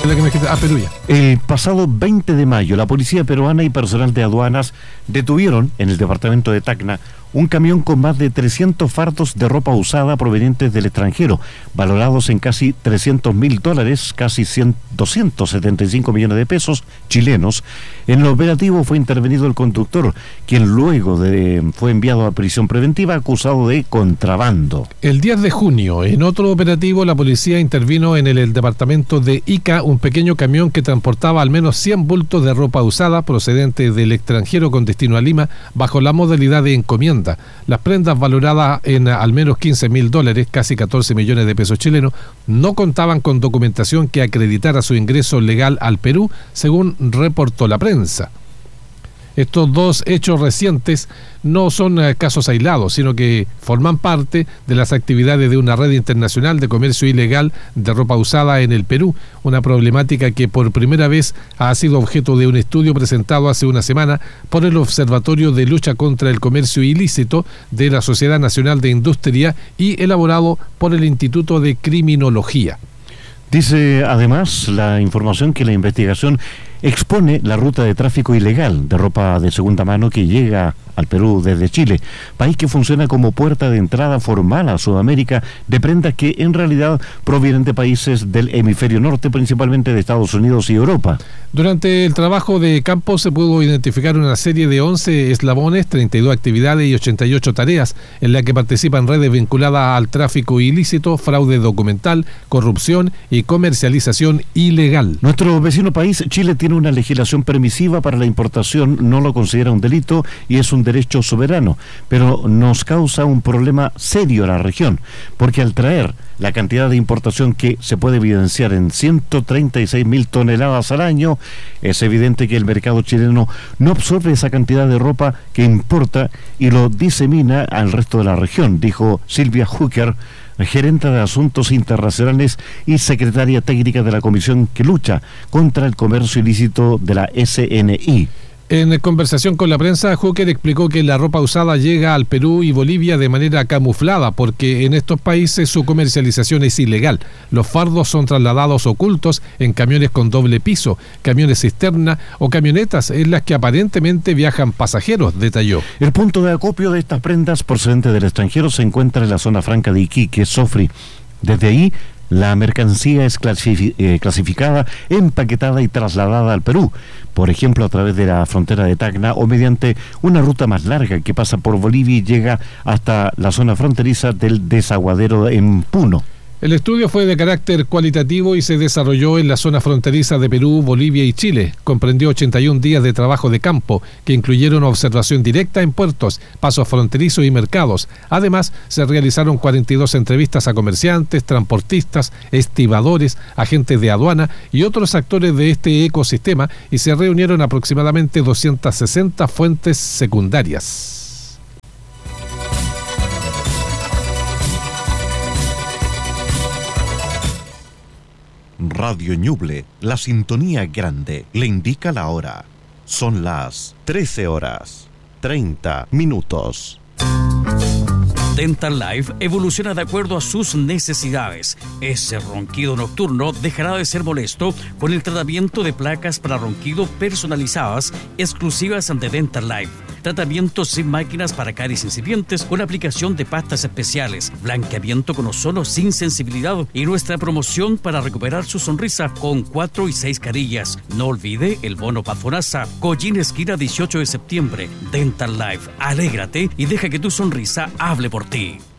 Perú ya. El pasado 20 de mayo, la policía peruana y personal de aduanas detuvieron en el departamento de Tacna un camión con más de 300 fardos de ropa usada provenientes del extranjero, valorados en casi $300.000, casi 275 millones de pesos chilenos. En el operativo fue intervenido el conductor, quien luego fue enviado a prisión preventiva acusado de contrabando. El 10 de junio, en otro operativo, la policía intervino en el departamento de Ica un pequeño camión que transportaba al menos 100 bultos de ropa usada procedente del extranjero con destino a Lima, bajo la modalidad de encomienda. Las prendas valoradas en al menos $15.000, casi 14 millones de pesos chilenos, no contaban con documentación que acreditara su ingreso legal al Perú, según reportó la prensa. Estos dos hechos recientes no son casos aislados, sino que forman parte de las actividades de una red internacional de comercio ilegal de ropa usada en el Perú, una problemática que por primera vez ha sido objeto de un estudio presentado hace una semana por el Observatorio de Lucha contra el Comercio Ilícito de la Sociedad Nacional de Industria y elaborado por el Instituto de Criminología. Dice además la información que la investigación expone la ruta de tráfico ilegal de ropa de segunda mano que llega al Perú desde Chile, país que funciona como puerta de entrada formal a Sudamérica de prendas que en realidad provienen de países del hemisferio norte, principalmente de Estados Unidos y Europa. Durante el trabajo de campo se pudo identificar una serie de 11 eslabones, 32 actividades y 88 tareas en las que participan redes vinculadas al tráfico ilícito, fraude documental, corrupción y comercialización ilegal. Nuestro vecino país, Chile, tiene una legislación permisiva para la importación, no lo considera un delito y es un derecho soberano, pero nos causa un problema serio a la región, porque al traer la cantidad de importación que se puede evidenciar en 136.000 toneladas al año, es evidente que el mercado chileno no absorbe esa cantidad de ropa que importa y lo disemina al resto de la región, dijo Silvia Hooker, gerente de Asuntos Internacionales y secretaria técnica de la comisión que lucha contra el comercio ilícito de la SNI. En conversación con la prensa, Hooker explicó que la ropa usada llega al Perú y Bolivia de manera camuflada, porque en estos países su comercialización es ilegal. Los fardos son trasladados ocultos en camiones con doble piso, camiones cisterna o camionetas en las que aparentemente viajan pasajeros, detalló. El punto de acopio de estas prendas procedentes del extranjero se encuentra en la zona franca de Iquique, Sofri. Desde ahí, la mercancía es clasificada, empaquetada y trasladada al Perú, por ejemplo a través de la frontera de Tacna o mediante una ruta más larga que pasa por Bolivia y llega hasta la zona fronteriza del desaguadero en Puno. El estudio fue de carácter cualitativo y se desarrolló en la zona fronteriza de Perú, Bolivia y Chile. Comprendió 81 días de trabajo de campo, que incluyeron observación directa en puertos, pasos fronterizos y mercados. Además, se realizaron 42 entrevistas a comerciantes, transportistas, estibadores, agentes de aduana y otros actores de este ecosistema, y se reunieron aproximadamente 260 fuentes secundarias. Radio Ñuble, la sintonía grande, le indica la hora. Son las 13:30. Dental Life evoluciona de acuerdo a sus necesidades. Ese ronquido nocturno dejará de ser molesto con el tratamiento de placas para ronquido personalizadas exclusivas de Dental Life. Tratamientos sin máquinas para caries incipientes con aplicación de pastas especiales, blanqueamiento con ozono sin sensibilidad y nuestra promoción para recuperar su sonrisa con 4 y 6 carillas. No olvide el bono Pafonasa, Collín esquina 18 de septiembre. Dental Life, alégrate y deja que tu sonrisa hable por ti.